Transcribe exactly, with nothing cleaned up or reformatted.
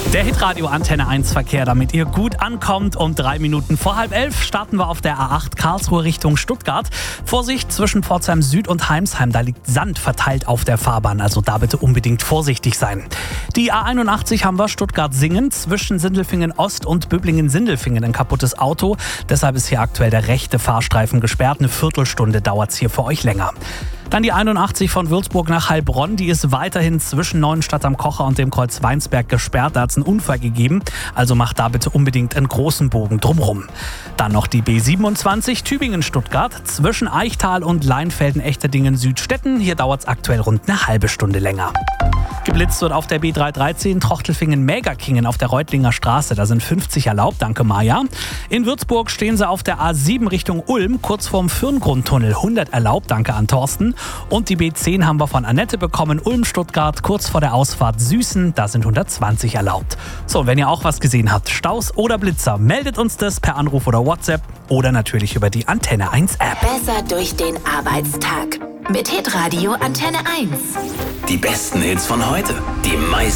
Der Hitradio Antenne eins Verkehr, damit ihr gut ankommt. Um drei Minuten vor halb elf starten wir auf der A acht Karlsruhe Richtung Stuttgart. Vorsicht zwischen Pforzheim Süd und Heimsheim, da liegt Sand verteilt auf der Fahrbahn, also da bitte unbedingt vorsichtig sein. Die A einundachtzig haben wir Stuttgart-Singen, zwischen Sindelfingen Ost und Böblingen-Sindelfingen ein kaputtes Auto. Deshalb ist hier aktuell der rechte Fahrstreifen gesperrt. Eine Viertelstunde dauert es hier für euch länger. Dann die einundachtzig von Würzburg nach Heilbronn, die ist weiterhin zwischen Neuenstadt am Kocher und dem Kreuz Weinsberg gesperrt. Da hat es einen Unfall gegeben, also macht da bitte unbedingt einen großen Bogen drumherum. Dann noch die B siebenundzwanzig Tübingen-Stuttgart zwischen Eichtal und Leinfelden-Echterdingen-Südstetten. Hier dauert es aktuell rund eine halbe Stunde länger. Geblitzt wird auf der B dreihundertdreizehn Trochtelfingen-Mägerkingen auf der Reutlinger Straße. Da sind fünfzig erlaubt, danke Maja. In Würzburg stehen sie auf der A sieben Richtung Ulm, kurz vorm Fürngrundtunnel. hundert erlaubt, danke an Thorsten. Und die B zehn haben wir von Annette bekommen. Ulm-Stuttgart, kurz vor der Ausfahrt Süßen, da sind hundertzwanzig erlaubt. So, und wenn ihr auch was gesehen habt, Staus oder Blitzer, meldet uns das per Anruf oder WhatsApp oder natürlich über die Antenne eins App. Besser durch den Arbeitstag mit Hitradio Antenne eins. Die besten Hits von heute, die meisten